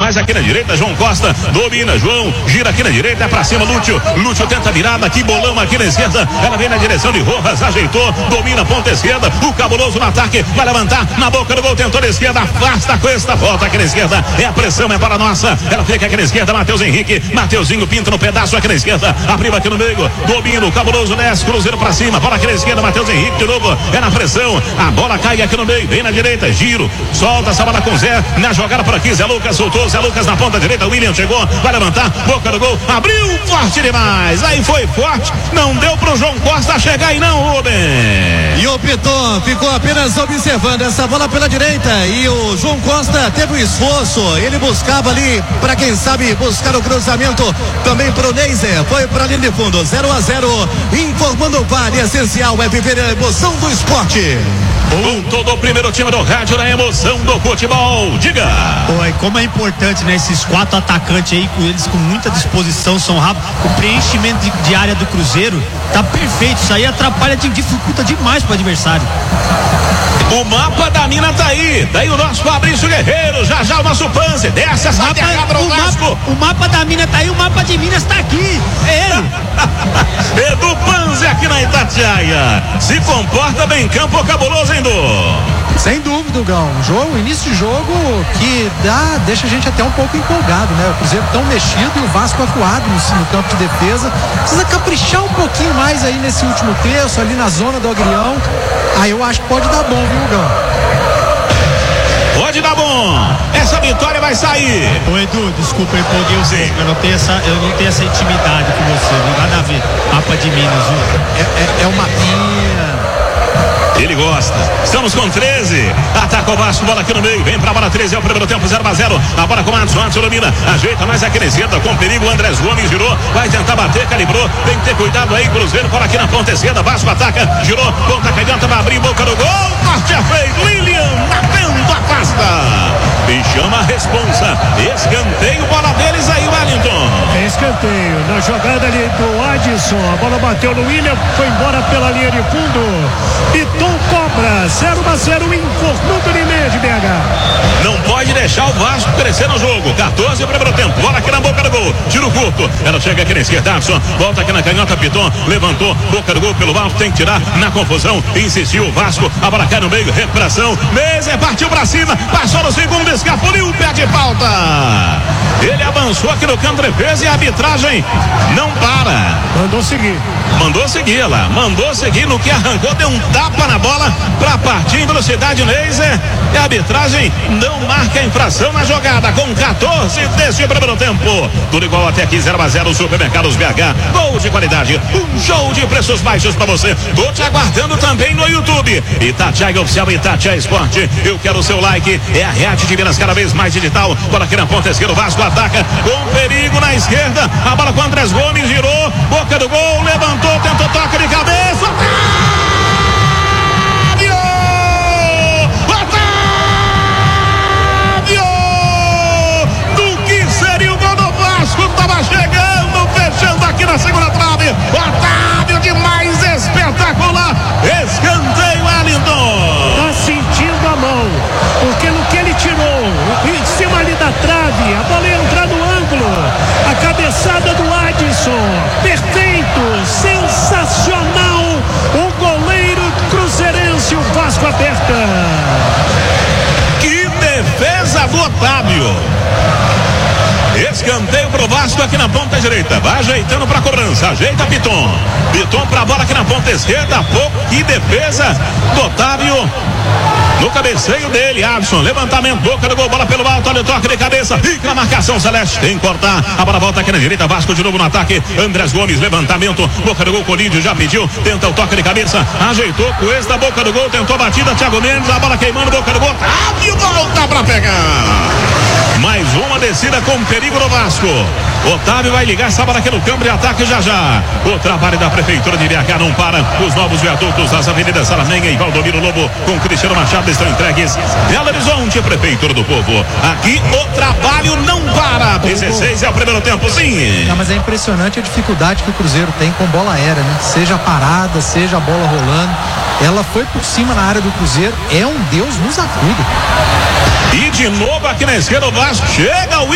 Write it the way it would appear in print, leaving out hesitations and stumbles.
mais aqui na direita, João Costa, domina, João, gira aqui na direita, é pra cima, Lúcio tenta virada, aqui bolão aqui na esquerda, ela vem na direção de Rojas, ajeitou, domina a ponta esquerda, o Cabuloso no ataque, vai levantar, na boca do gol, tentou na esquerda, afasta com esta, volta aqui na esquerda, é a pressão, é para a nossa, ela fica aqui na esquerda, Matheus Henrique, Mateuzinho pinta no pedaço aqui na esquerda, abriu aqui no meio, domina, o Cabuloso desce, Cruzeiro pra cima, bola aqui na esquerda, Matheus Henrique de novo, é na pressão, a bola cai aqui no meio, vem na direita, giro, solta essa bola com Zé, na jogada por aqui, Zé Lucas soltou, Zé Lucas na ponta direita, William chegou, vai levantar, boca do gol, abriu, forte demais, aí foi forte, não deu pro João Costa chegar e não, Rubem. E o Piton ficou apenas observando essa bola pela direita e o João Costa teve um esforço, ele buscava ali, para quem sabe, buscar o cruzamento também pro Neiser, foi pra linha de fundo, 0-0, informando o Vale, essencial é viver a emoção do esporte. Com todo o primeiro time do rádio na emoção do futebol, diga. Oi, como é importante, né, esses 4 atacantes aí, com eles com muita disposição, são rápidos, o preenchimento de área do Cruzeiro tá perfeito, isso aí atrapalha, dificulta demais pro adversário. O mapa da mina tá aí, daí o nosso Fabrício Guerreiro, já o nosso Panzer, desce essa o mapa da mina tá aí, o mapa de Minas tá aqui, é ele. Edu Panzer aqui na Itatiaia, se comporta bem em campo, Cabuloso, hein, Du? Sem dúvida, Gão. Início de jogo que deixa a gente até um pouco empolgado, né? O Cruzeiro tão mexido e o Vasco acuado no campo de defesa. Precisa caprichar um pouquinho mais aí nesse último terço, ali na zona do Agrião. Aí eu acho que pode dar bom, viu, Gão? Pode dar bom. Essa vitória vai sair. Ô Edu, desculpa, eu empolguei você. Eu não tenho essa intimidade com você, não nada a ver. Mapa de Minas, viu? É o mapinha. Ele gosta. Estamos com 13. Ataca o Vasco, bola aqui no meio. Vem pra bola 13, é o primeiro tempo, 0-0. A bola com o Matos domina. Ajeita mais aqui na esquerda, com perigo. O Andrés Gomes girou. Vai tentar bater, calibrou. Tem que ter cuidado aí, Cruzeiro. Bola aqui na ponta esquerda. Vasco ataca, girou. Ponta canhota, vai abrir boca do gol. Corte é feito. William, batendo, afasta. E chama a responsa. Escanteio, bola deles aí, Wellington. É escanteio. Na jogada ali do Adson. A bola bateu no William, foi embora pela linha de fundo. Piton cobra. 0-0, informando de meia de BH. Não pode deixar o Vasco crescer no jogo. 14 primeiro tempo. Bola aqui na boca do gol. Tiro curto. Ela chega aqui na esquerda. Adson. Volta aqui na canhota. Piton levantou. Boca do gol pelo alto. Tem que tirar na confusão. Insistiu o Vasco. A bola cai no meio. Recuperação. Neiser partiu pra cima. Passou no segundo. Escapuliu. Pé de falta. Ele avançou aqui no campo de defesa e a arbitragem não para. Mandou seguir. Mandou seguir lá. Mandou seguir no que arrancou. Deu um tapa na bola pra partir em velocidade. Neiser. E a arbitragem não marca a infração na jogada. Com 14 desse primeiro tempo. Tudo igual até aqui. 0-0. Supermercados BH. Gol de qualidade. Um show de preços baixos pra você. Tô te aguardando também no YouTube. Itatiaia Oficial, Itatiaia Esporte. Eu quero o seu like. É a rede de Minas cada vez mais digital. Bola aqui na ponta esquerda. O Vasco ataca com perigo na esquerda. A bola com Andrés Gomes. Girou. Boca do gol. Levantou. Tentou toque de cabeça. Tava chegando, fechando aqui na segunda trave. Otávio demais, espetacular. Escanteio, Wellington. Tá sentindo a mão, porque no que ele tirou, em cima ali da trave, a bola ia entrar no ângulo. A cabeçada do Adson, perfeito, sensacional. O goleiro cruzeirense, o Vasco aperta. Que defesa do Otávio. Escanteio pro Vasco aqui na ponta direita. Vai ajeitando pra cobrança. Ajeita Piton. Piton pra bola aqui na ponta esquerda. Pouco. Que defesa do Otávio. No cabeceio dele, Adson, levantamento, boca do gol, bola pelo alto, olha o toque de cabeça, fica na marcação Celeste, tem que cortar, a bola volta aqui na direita, Vasco de novo no ataque, Andrés Gomes, levantamento, boca do gol, Colídio já pediu, tenta o toque de cabeça, ajeitou, Cuesta, boca do gol, tentou a batida, Thiago Mendes, a bola queimando, boca do gol, e volta pra pegar. Mais uma descida com perigo no Vasco. Otávio vai ligar essa bola aqui no campo de ataque já. O trabalho da Prefeitura de BH não para. Os novos viadutos das avenidas Salamenga e Valdomiro Lobo com Cristiano Machado estão entregues. Belo Horizonte, Prefeitura do Povo. Aqui o trabalho não para. 16 é o primeiro tempo, sim. Não, mas é impressionante a dificuldade que o Cruzeiro tem com bola aérea, né? Seja parada, seja a bola rolando. Ela foi por cima na área do Cruzeiro. É um Deus nos acuda. E de novo aqui na esquerda o Vasco chega o